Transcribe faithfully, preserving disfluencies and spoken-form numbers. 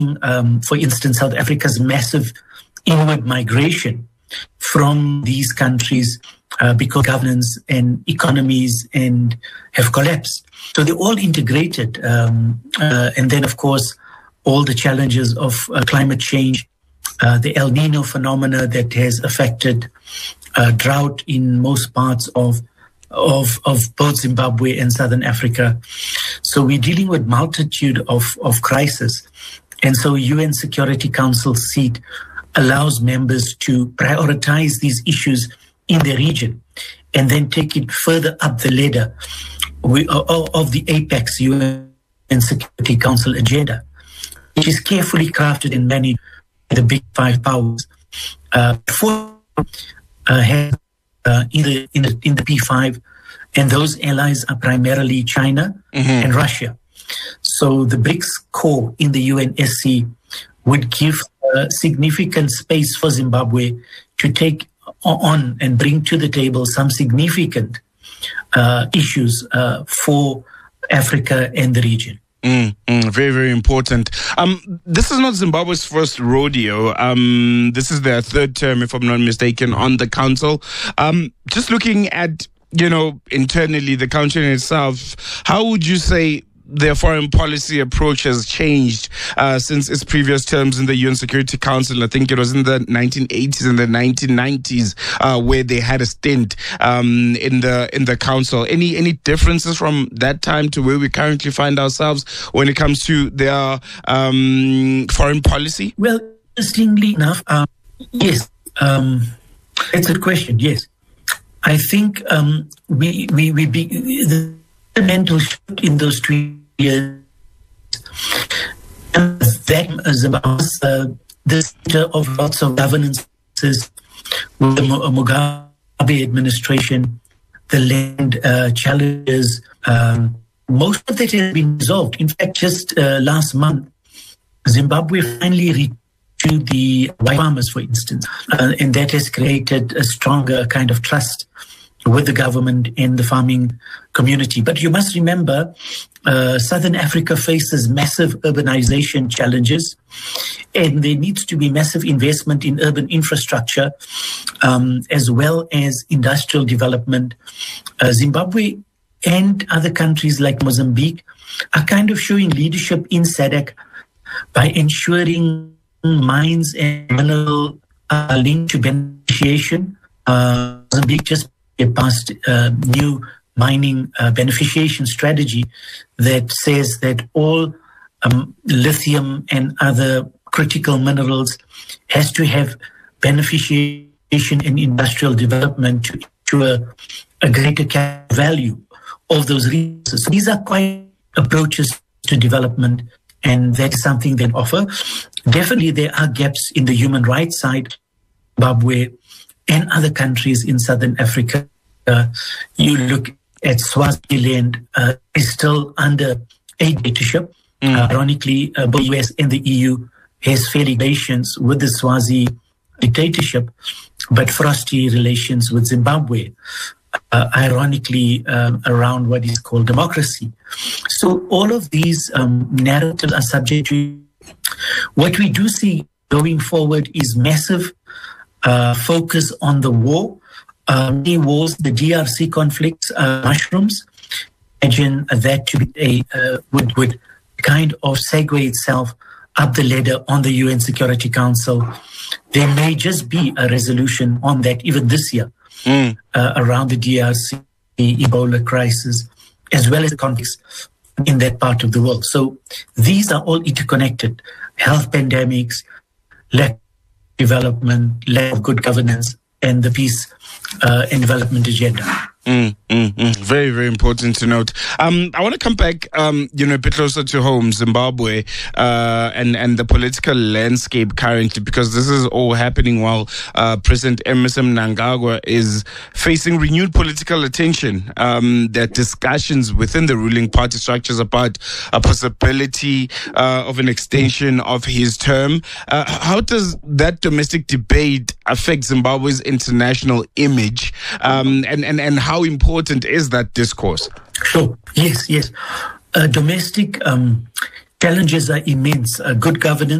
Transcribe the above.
um, for instance, South Africa's massive inward migration from these countries uh, because governance and economies and have collapsed. So they're all integrated. Um, uh, and then, of course, all the challenges of uh, climate change, uh, the El Nino phenomena that has affected uh, drought in most parts of, of, of both Zimbabwe and Southern Africa. So we're dealing with multitude of, of crises. And so U N Security Council seat allows members to prioritize these issues in the region and then take it further up the ladder of the APEX U N Security Council agenda, which is carefully crafted and managed by the big five powers. Uh, four uh, have uh, in, the, in, the, in the P five, and those allies are primarily China mm-hmm. and Russia. So the BRICS core in the U N S C would give uh, significant space for Zimbabwe to take on and bring to the table some significant uh, issues uh, for Africa and the region. Mm, mm, very, very important. Um, this is not Zimbabwe's first rodeo. Um, this is their third term, if I'm not mistaken, on the council. Um, just looking at, you know, internally, the country in itself, how would you say their foreign policy approach has changed uh, since its previous terms in the U N Security Council? I think it was in the nineteen eighties and the nineteen nineties uh, where they had a stint um, in the in the council. Any any differences from that time to where we currently find ourselves when it comes to their um, foreign policy? Well, interestingly enough, um, yes, um, it's a question. Yes, I think um, we we we be, the mental shift in those two years, and that is about uh, the center of lots of governances with the Mugabe administration, the land uh, challenges. Um, most of that has been resolved. In fact, just uh, last month, Zimbabwe finally reached to the white farmers, for instance, uh, and that has created a stronger kind of trust with the government and the farming community. But you must remember, uh, Southern Africa faces massive urbanization challenges, and there needs to be massive investment in urban infrastructure, um, as well as industrial development. Uh, Zimbabwe and other countries like Mozambique are kind of showing leadership in S A D C by ensuring mines and mineral uh, linked to beneficiation. Uh, Mozambique just passed a new mining uh, beneficiation strategy that says that all um, lithium and other critical minerals has to have beneficiation and industrial development to ensure a greater value of those resources. So these are quite approaches to development, and that is something they offer. Definitely there are gaps in the human rights side, Zimbabwe and other countries in Southern Africa. Uh, you look at Swaziland, uh, is still under a dictatorship. Mm. Uh, ironically, uh, both the U S and the E U has fair relations with the Swazi dictatorship, but frosty relations with Zimbabwe, uh, ironically um, around what is called democracy. So all of these um, narratives are subject to. What we do see going forward is massive uh, focus on the war. Uh, many wars, the D R C conflicts, uh, mushrooms. Imagine that to be a uh, would would kind of segue itself up the ladder on the U N Security Council. There may just be a resolution on that even this year mm. uh, around the D R C, the Ebola crisis, as well as the conflicts in that part of the world. So these are all interconnected. Health pandemics, lack of development, lack of good governance, and the peace uh, and development agenda. Mm, mm, mm. Very, very important to note. Um, I want to come back, um, you know, a bit closer to home, Zimbabwe, uh, and, and the political landscape currently, because this is all happening while uh, President Emmerson Mnangagwa is facing renewed political attention. Um, that discussions within the ruling party structures about a possibility uh, of an extension of his term. Uh, how does that domestic debate affect Zimbabwe's international image, um, and, and, and how How important is that discourse? Sure. Yes, yes. Uh, domestic um, challenges are immense. Uh, good governance